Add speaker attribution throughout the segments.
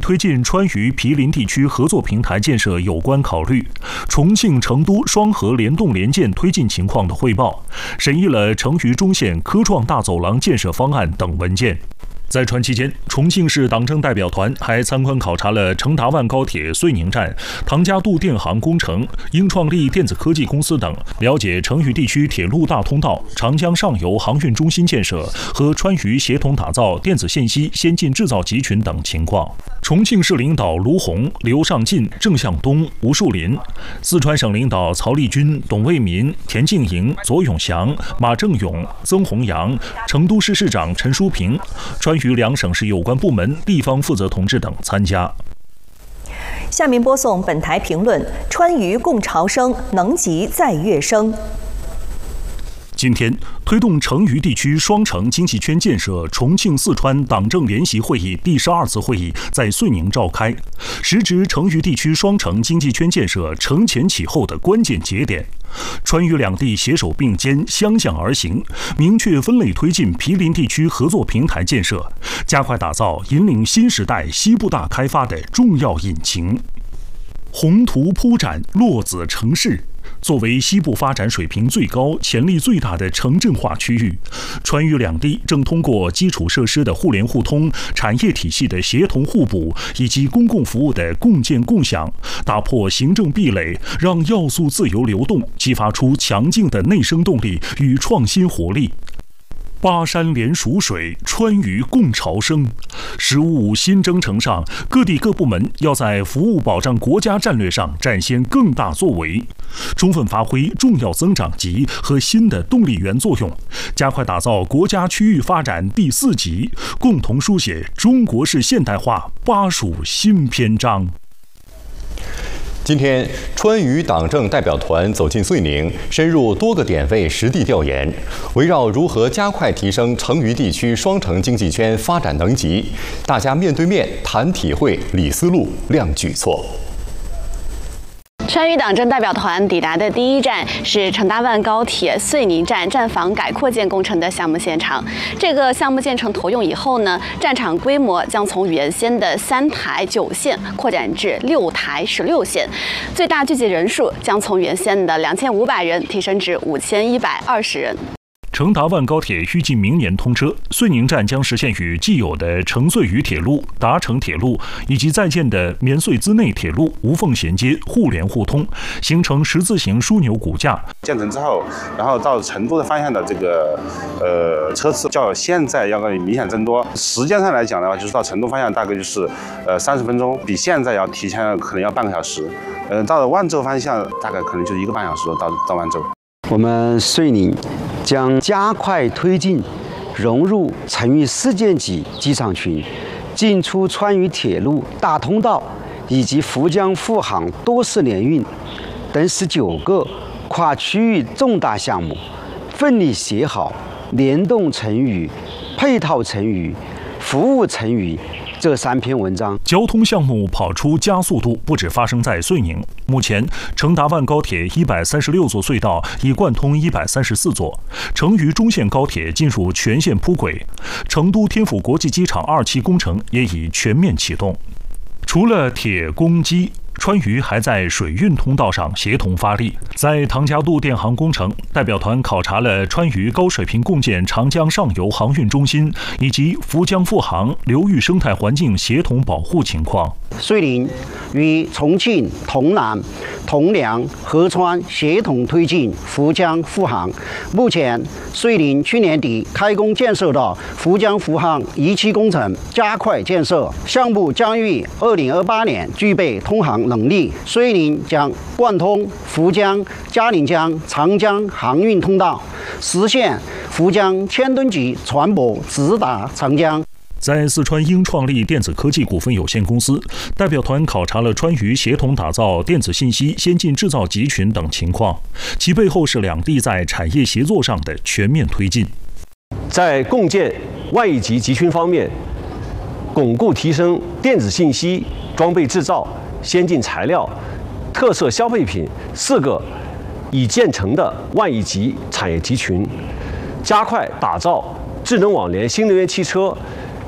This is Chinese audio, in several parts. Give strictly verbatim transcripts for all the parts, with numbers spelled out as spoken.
Speaker 1: 推进川渝毗邻地区合作平台建设有关考虑、重庆、成都双核联动联建推进情况的汇报，审议了成渝中线科创大走廊建设方案等文件。在川期间，重庆市党政代表团还参观考察了成达万高铁遂宁站、唐家渡电航工程、英创力电子科技公司等，了解成渝地区铁路大通道、长江上游航运中心建设和川渝协同打造电子信息先进制造集群等情况。重庆市领导卢洪、刘尚进、郑向东、吴树林，四川省领导曹立军、董卫民、田静莹、左永祥、马正勇、曾洪阳，成都市市长陈淑平，川渝两省市有关部门、地方负责同志等参加。
Speaker 2: 下面播送本台评论：川渝共潮生，能级在跃升。
Speaker 1: 今天，推动成渝地区双城经济圈建设重庆四川党政联席会议第十二次会议在遂宁召开，时值成渝地区双城经济圈建设承前启后的关键节点。川渝两地携手并肩，相向而行，明确分类推进毗邻地区合作平台建设，加快打造引领新时代西部大开发的重要引擎。宏图铺展，落子成市。作为西部发展水平最高、潜力最大的城镇化区域，川渝两地正通过基础设施的互联互通、产业体系的协同互补以及公共服务的共建共享，打破行政壁垒，让要素自由流动，激发出强劲的内生动力与创新活力。巴山连蜀水，川渝共潮生。“十五五”新征程上，各地各部门要在服务保障国家战略上展现更大作为，充分发挥重要增长极和新的动力源作用，加快打造国家区域发展第四极，共同书写中国式现代化巴蜀新篇章。
Speaker 3: 今天，川渝党政代表团走进遂宁，深入多个点位实地调研，围绕如何加快提升成渝地区双城经济圈发展能级，大家面对面谈体会、理思路、亮举措。
Speaker 4: 川渝党政代表团抵达的第一站是成达万高铁遂宁站站房改扩建工程的项目现场。这个项目建成投用以后呢，站场规模将从原先的三台九线扩展至六台十六线，最大聚集人数将从原先的两千五百人提升至五千一百二十人。
Speaker 1: 成达万高铁预计明年通车，遂宁站将实现与既有的成遂渝铁路、达成铁路以及在建的绵遂资内铁路无缝衔接、互联互通，形成十字形枢纽骨架。
Speaker 5: 建成之后，然后到成都的方向的这个呃车次较现在要明显增多。时间上来讲的话，就是到成都方向大概就是呃三十分钟，比现在要提前可能要半个小时。呃，到了万州方向大概可能就是一个半小时到到万州。
Speaker 6: 我们遂宁将加快推进融入成渝四县级机场群、进出川渝铁路大通道以及福江沪杭多式联运等十九个跨区域重大项目，奋力写好联动成渝、配套成渝、服务成渝这三篇文章。
Speaker 1: 交通项目跑出加速度不止发生在遂宁，目前成达万高铁一百三十六座隧道已贯通一百三十四座，成渝中线高铁进入全线铺轨，成都天府国际机场二期工程也已全面启动。除了铁、公、机，川渝还在水运通道上协同发力。在唐家渡电航工程，代表团考察了川渝高水平共建长江上游航运中心以及福江复航流域生态环境协同保护情况。
Speaker 7: 遂宁与重庆、潼南、铜梁、合川协同推进福江复航。目前，遂宁去年底开工建设的福江复航一期工程加快建设，项目将于二零二八年具备通航能力。遂宁将贯通福江、嘉陵江、长江航运通道，实现福江千吨级船舶直达长江。
Speaker 1: 在四川英创力电子科技股份有限公司，代表团考察了川渝协同打造电子信息先进制造集群等情况，其背后是两地在产业协作上的全面推进。
Speaker 8: 在共建万亿级集群方面，巩固提升电子信息、装备制造、先进材料、特色消费品四个已建成的万亿级产业集群，加快打造智能网联新能源汽车、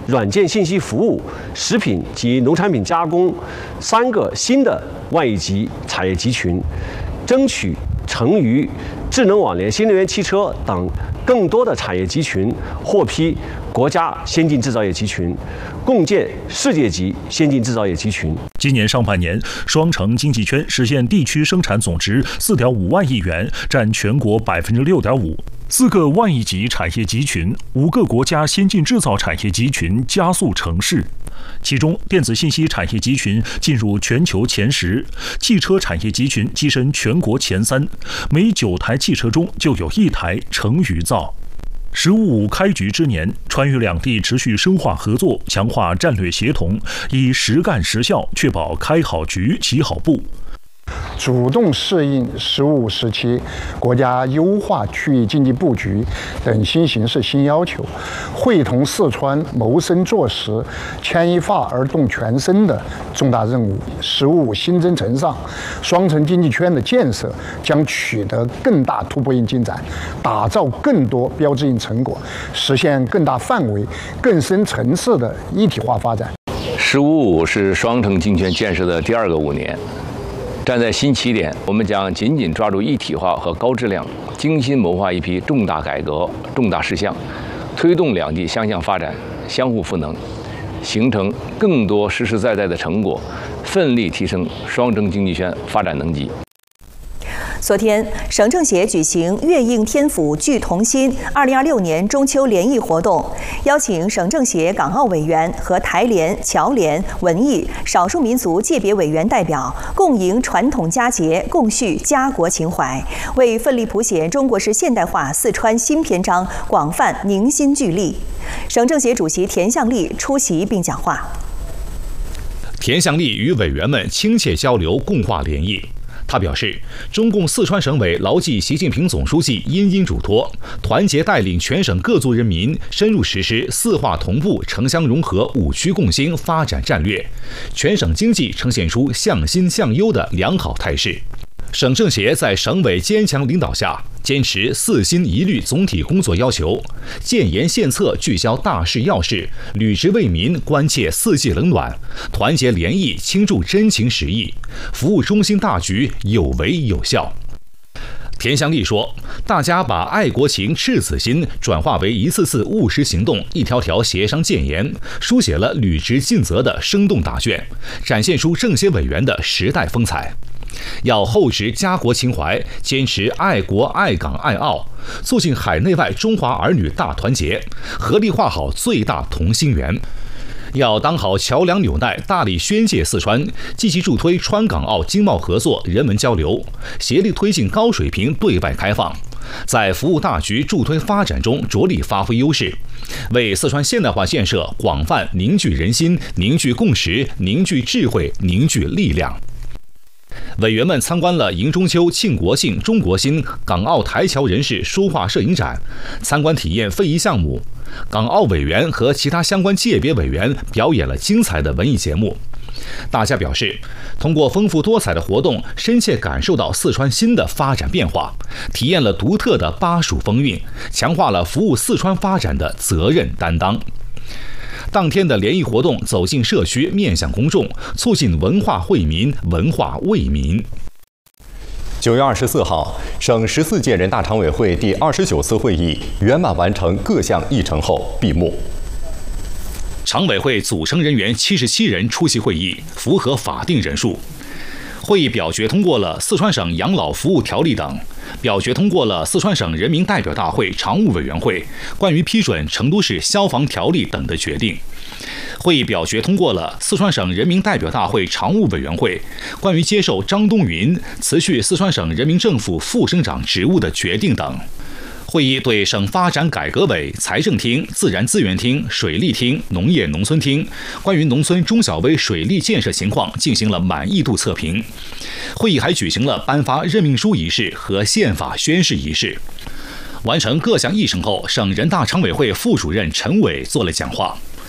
Speaker 8: 软件信息服务、食品及农产品加工三个新的万亿级产业集群，争取成渝、智能网联、新能源汽车等更多的产业集群获批国家先进制造业集群，共建世界级先进制造业集群。
Speaker 1: 今年上半年，双城经济圈实现地区生产总值四点五万亿元，占全国百分之六点五。四个万亿级产业集群，五个国家先进制造产业集群加速成市。其中，电子信息产业集群进入全球前十，汽车产业集群跻身全国前三，每九台汽车中就有一台成渝造。“十五五”开局之年，川渝两地持续深化合作，强化战略协同，以实干实效确保开好局、起好步。
Speaker 9: 主动适应“十五五”时期国家优化区域经济布局等新形势新要求，会同四川谋生做实、牵一发而动全身的重大任务。“十五五”新征程上，双城经济圈的建设将取得更大突破性进展，打造更多标志性成果，实现更大范围、更深层次的一体化发展。
Speaker 10: “十五五”是双城经济圈建设的第二个五年。站在新起点，我们将紧紧抓住一体化和高质量，精心谋划一批重大改革、重大事项，推动两地相向发展、相互赋能，形成更多实实在在的成果，奋力提升双城经济圈发展能级。
Speaker 2: 昨天，省政协举行粤应天府聚同心二零二六年中秋联谊活动，邀请省政协港澳委员和台联、侨联、文艺、少数民族界别委员代表共迎传统佳节，共叙家国情怀，为奋力谱写中国式现代化四川新篇章广泛凝心聚力。省政协主席田向丽出席并讲话。
Speaker 11: 田向丽与委员们亲切交流，共话联谊。他表示，中共四川省委牢记习近平总书记殷殷嘱托，团结带领全省各族人民深入实施四化同步、城乡融合、五区共兴发展战略，全省经济呈现出向新向优的良好态势。省政协在省委坚强领导下，坚持四新一律总体工作要求，建言献策聚焦大事要事，履职为民关切四季冷暖，团结联谊倾注真情实意，服务中心大局有为有效。田向丽说，大家把爱国情、赤子心转化为一次次务实行动，一条条协商建言，书写了履职尽责的生动答卷，展现出政协委员的时代风采。要厚植家国情怀，坚持爱国爱港爱澳，促进海内外中华儿女大团结，合力画好最大同心圆。要当好桥梁纽带，大力宣介四川，积极助推川港澳经贸合作、人文交流，协力推进高水平对外开放，在服务大局、助推发展中着力发挥优势，为四川现代化建设广泛凝聚人心、凝聚共识、凝聚智慧、凝聚力量。委员们参观了迎中秋、庆国庆、中国新港澳台侨人士书画摄影展，参观体验非遗项目。港澳委员和其他相关界别委员表演了精彩的文艺节目。大家表示，通过丰富多彩的活动，深切感受到四川新的发展变化，体验了独特的巴蜀风韵，强化了服务四川发展的责任担当。当天的联谊活动走进社区，面向公众，促进文化惠民、文化为民。
Speaker 3: 九月二十四号，省十四届人大常委会第二十九次会议圆满完成各项议程后闭幕。
Speaker 11: 常委会组成人员七十七人出席会议，符合法定人数。会议表决通过了《四川省养老服务条例》等，表决通过了四川省人民代表大会常务委员会关于批准成都市消防条例等的决定。会议表决通过了四川省人民代表大会常务委员会关于接受张东云辞去四川省人民政府副省长职务的决定等。会议对省发展改革委、财政厅、自然资源厅、水利厅、农业农村厅关于农村中小微水利建设情况进行了满意度测评。会议还举行了颁发任命书仪式和宪法宣誓仪式。完成各项议程后，省人大常委会副主任陈伟做了讲话。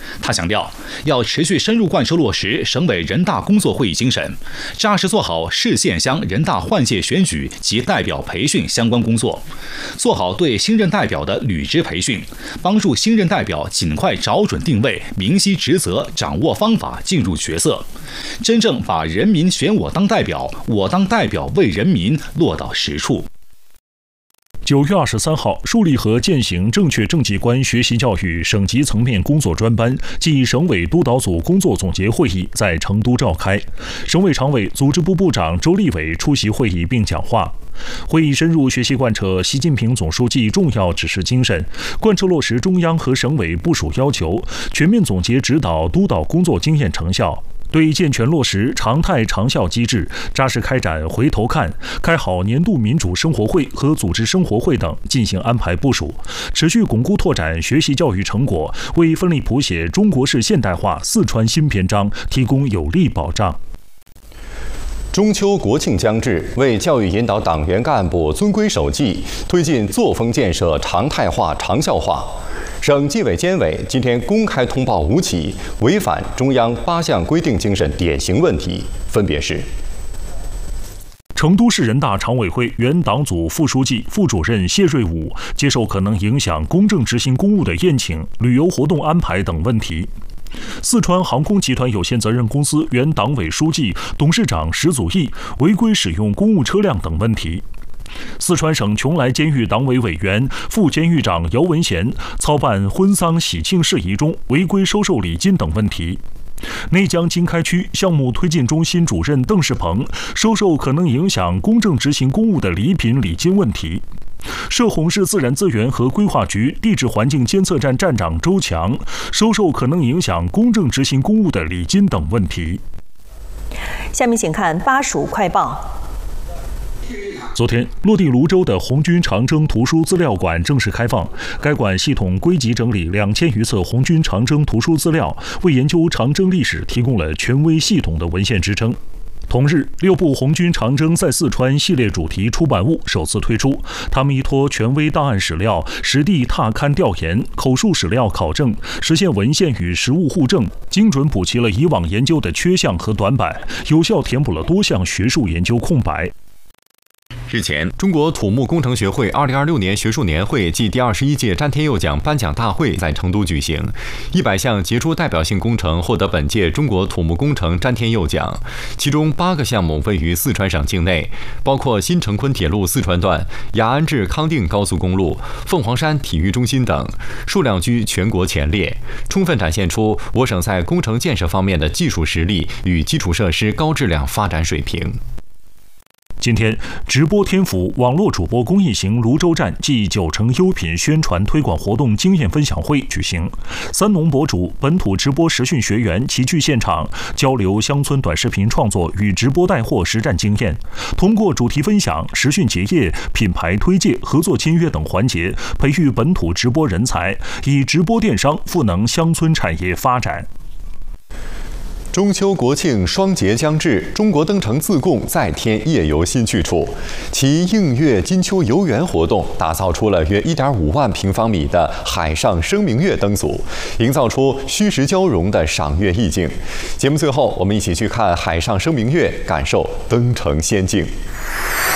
Speaker 11: 他强调，要持续深入贯彻落实省委人大工作会议精神，扎实做好市县乡人大换届选举及代表培训相关工作，做好对新任代表的履职培训，帮助新任代表尽快找准定位，明晰职责，掌握方法，进入角色，真正把人民选我当代表，我当代表为人民落到实处。
Speaker 1: 九月二十三号，树立和践行正确政绩观学习教育省级层面工作专班暨省委督导组工作总结会议在成都召开，省委常委、组织部部长周立伟出席会议并讲话。会议深入学习贯彻习近平总书记重要指示精神，贯彻落实中央和省委部署要求，全面总结指导督导工作经验成效。对健全落实常态长效机制，扎实开展回头看、开好年度民主生活会和组织生活会等进行安排部署，持续巩固拓展学习教育成果，为奋力谱写中国式现代化四川新篇章提供有力保障。
Speaker 3: 中秋国庆将至，为教育引导党员干部遵规守纪，推进作风建设常态化、长效化，省纪委监委今天公开通报五起违反中央八项规定精神典型问题，分别是：
Speaker 1: 成都市人大常委会原党组副书记、副主任谢瑞武接受可能影响公正执行公务的宴请、旅游活动安排等问题；四川航空集团有限责任公司原党委书记、董事长石祖义违规使用公务车辆等问题；四川省邛崃监狱党委委员、副监狱长姚文贤操办婚丧喜庆事宜中违规收受礼金等问题；内江经开区项目推进中心主任邓世鹏收受可能影响公正执行公务的礼品礼金问题；涉洪市自然资源和规划局地质环境监测站站长周强收受可能影响公正执行公务的礼金等问题。
Speaker 2: 下面请看巴蜀快报。
Speaker 1: 昨天，落地泸州的红军长征图书资料馆正式开放。该馆系统归集整理两千余册红军长征图书资料，为研究长征历史提供了权威系统的文献支撑。同日，六部红军长征在四川系列主题出版物首次推出，他们依托权威档案史料、实地踏勘调研、口述史料考证，实现文献与实物互证，精准补齐了以往研究的缺项和短板，有效填补了多项学术研究空白。
Speaker 3: 日前，中国土木工程学会二零二六年学术年会暨第二十一届詹天佑奖颁奖大会在成都举行，一百项杰出代表性工程获得本届中国土木工程詹天佑奖，其中八个项目位于四川省境内，包括新成昆铁路四川段、雅安至康定高速公路、凤凰山体育中心等，数量居全国前列，充分展现出我省在工程建设方面的技术实力与基础设施高质量发展水平。
Speaker 1: 今天，直播天府网络主播公益行泸州站暨九成优品宣传推广活动经验分享会举行，三农博主、本土直播实训学员齐聚现场，交流乡村短视频创作与直播带货实战经验，通过主题分享、实训结业、品牌推介、合作签约等环节，培育本土直播人才，以直播电商赋能乡村产业发展。
Speaker 3: 中秋国庆双节将至，中国登城自贡再添夜游新去处。其映月金秋游园活动打造出了约 一点五万平方米的海上生明月灯组，营造出虚实交融的赏月意境。节目最后，我们一起去看海上生明月，感受登城仙境。